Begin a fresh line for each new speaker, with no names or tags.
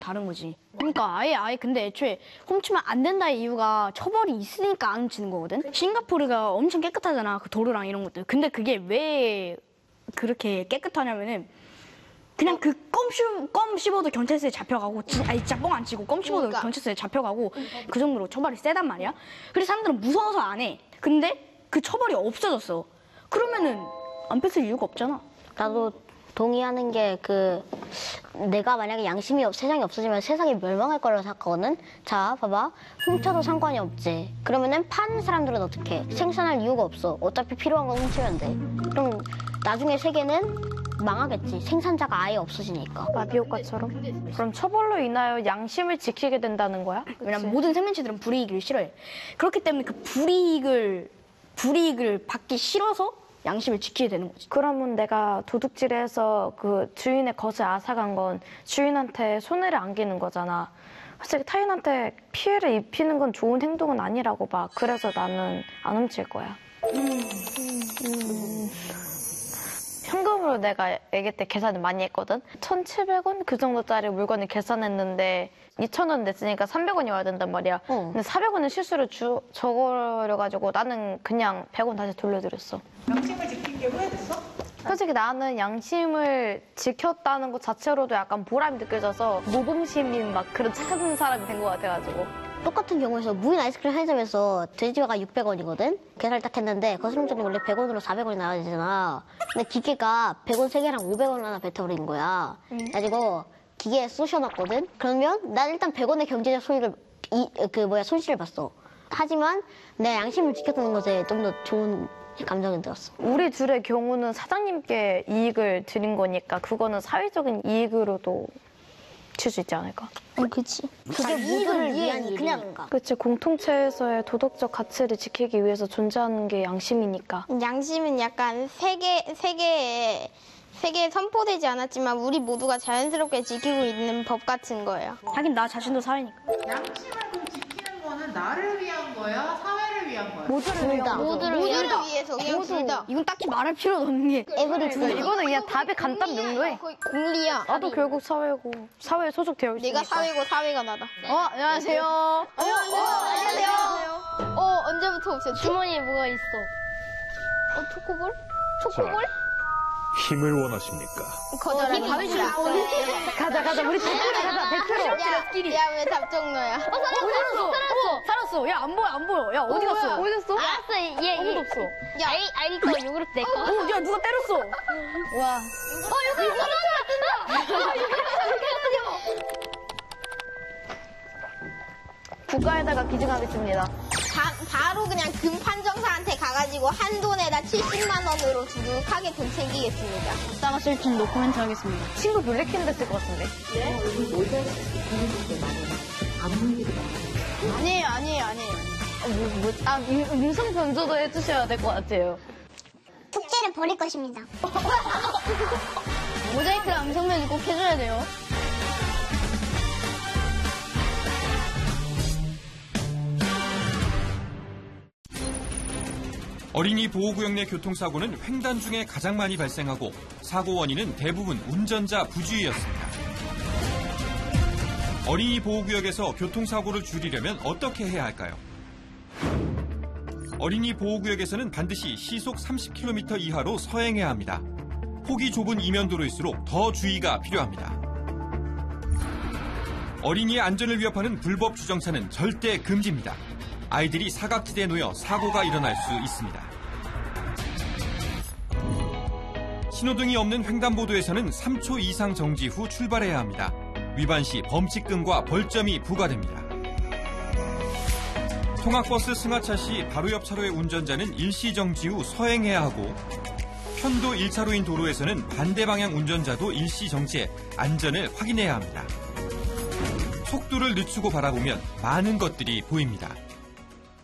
다른 거지. 그러니까 아예 근데 애초에 훔치면 안 된다의 이유가 처벌이 있으니까 안 훔치는 거거든. 싱가포르가 엄청 깨끗하잖아. 그 도로랑 이런 것들. 근데 그게 왜 그렇게 깨끗하냐면은 그냥 그 껌 씹어도 경찰서에 잡혀가고 진짜 뻥 안 치고 껌 씹어도 경찰서에 잡혀가고 그 정도로 처벌이 세단 말이야. 그래서 사람들은 무서워서 안 해. 근데 그 처벌이 없어졌어. 그러면은 안 뺏을 이유가 없잖아.
나도 동의하는 게 내가 만약에 세상이 없어지면 세상이 멸망할 거라고 생각하거든. 자, 봐봐. 훔쳐도 상관이 없지. 그러면은 파는 사람들은 어떻게? 생산할 이유가 없어. 어차피 필요한 거 훔치면 돼. 그럼 나중에 세계는 망하겠지. 생산자가 아예 없어지니까.
마비 효과처럼? 그럼 처벌로 인하여 양심을 지키게 된다는 거야?
왜냐면 모든 생명체들은 불이익을 싫어해. 그렇기 때문에 그 불이익을 받기 싫어서 양심을 지키게 되는 거지.
그러면 내가 도둑질해서 그 주인의 것을 앗아간 건 주인한테 손해를 안기는 거잖아. 솔직히 타인한테 피해를 입히는 건 좋은 행동은 아니라고 봐. 그래서 나는 안 훔칠 거야. 현금으로 내가 애기 때 계산을 많이 했거든. 1,700원 그 정도짜리 물건을 계산했는데 2,000원 냈으니까 300원이 와야 된단 말이야. 근데 400원은 실수로 적어려가지고 나는 그냥 100원 다시 돌려드렸어.
양심을 지킨 게 후회됐어?
솔직히 나는 양심을 지켰다는 것 자체로도 약간 보람이 느껴져서 모범시민 막 그런 착한 사람이 된 것 같아가지고.
똑같은 경우에서 무인 아이스크림 편의점에서 돼지바가 600원이거든? 계산을 딱 했는데 거스름돈이 원래 100원으로 400원이 나와야 되잖아. 근데 기계가 100원 3개랑 500원 하나 뱉어버린 거야. 그래가지고 기계에 쑤셔놨거든? 그러면 난 일단 100원의 경제적 손실을 봤어. 하지만 내 양심을 지켰다는 것에 좀 더 좋은 감정이 들었어.
우리 둘의 경우는 사장님께 이익을 드린 거니까 그거는 사회적인 이익으로도 칠 수 있지 않을까?
그치. 그게 모두를 위한 일이니까.
그치, 공통체에서의 도덕적 가치를 지키기 위해서 존재하는 게 양심이니까.
양심은 약간 세계에 선포되지 않았지만 우리 모두가 자연스럽게 지키고 있는 법 같은 거예요.
하긴 나 자신도 사회니까.
양심을 그럼 지키는 거는 나를 위한 거야? 사회를 위한 거야?
모두를
위해서 그냥 둘 다.
이건 딱히 말할 필요도 없는 게.
이거는 그냥 답이 간단 명료해.
거의 공리야.
나도 결국 사회고 사회에 소속되어 있으니까.
내가 사회고 사회가 나다.
안녕하세요.
안녕하세요. 언제부터 오셨죠?
주머니에 뭐가 있어?
초코볼?
힘을 원하십니까?
거절하기.
가자. 우리 대표로 가자. 대표로.
야, 왜 답정너야?
살았어. 야, 안 보여. 야, 어디 갔어?
어디 갔어?
알았어, 얘.
아무도 없어.
야,
아이 거 요구르트 내 거.
야, 누가 때렸어? 와.
국가에다가 기증하겠습니다.
바로 그냥 금판정사한테 가가지고 한돈에다 70만 원으로 두둑하게 돈 챙기겠습니다.
싸가 쓸진 노코멘트 하겠습니다.
친구 놀래키는 데 쓸 것 같은데.
아니에요.
음성 변조도 해주셔야 될 것 같아요.
숙제를 버릴 것입니다.
모자이크랑 음성면이 꼭 해줘야 돼요.
어린이 보호구역 내 교통사고는 횡단 중에 가장 많이 발생하고 사고 원인은 대부분 운전자 부주의였습니다. 어린이 보호구역에서 교통사고를 줄이려면 어떻게 해야 할까요? 어린이 보호구역에서는 반드시 시속 30km 이하로 서행해야 합니다. 폭이 좁은 이면도로일수록 더 주의가 필요합니다. 어린이의 안전을 위협하는 불법 주정차는 절대 금지입니다. 아이들이 사각지대에 놓여 사고가 일어날 수 있습니다. 신호등이 없는 횡단보도에서는 3초 이상 정지 후 출발해야 합니다. 위반 시 범칙금과 벌점이 부과됩니다. 통학버스 승하차 시 바로 옆 차로의 운전자는 일시 정지 후 서행해야 하고 편도 1차로인 도로에서는 반대 방향 운전자도 일시 정지해 안전을 확인해야 합니다. 속도를 늦추고 바라보면 많은 것들이 보입니다.